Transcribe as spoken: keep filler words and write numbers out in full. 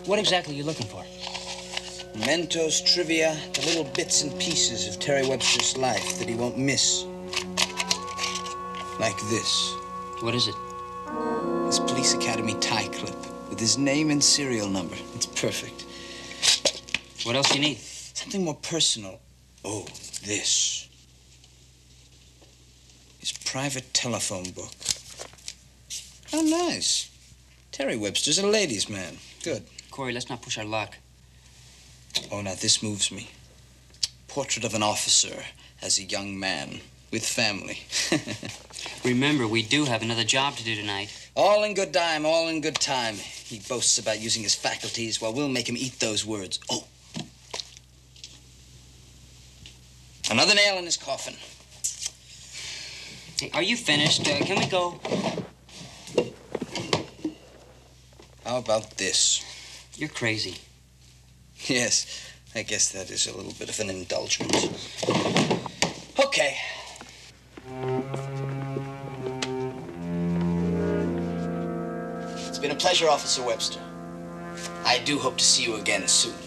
What exactly are you looking for? Mementos, trivia, the little bits and pieces of Terry Webster's life that he won't miss. Like this. What is it? His police academy tie clip with his name and serial number. It's perfect. What else do you need? Something more personal. Oh, this. His private telephone book. How nice. Terry Webster's a ladies' man. Good. Corey, let's not push our luck. Oh, now this moves me. Portrait of an officer as a young man with family. Remember, we do have another job to do tonight. All in good time, all in good time. He boasts about using his faculties while we'll make him eat those words. Oh. Another nail in his coffin. Hey, are you finished? Uh, can we go? How about this? You're crazy. Yes, I guess that is a little bit of an indulgence. Okay. It's been a pleasure, Officer Webster. I do hope to see you again soon.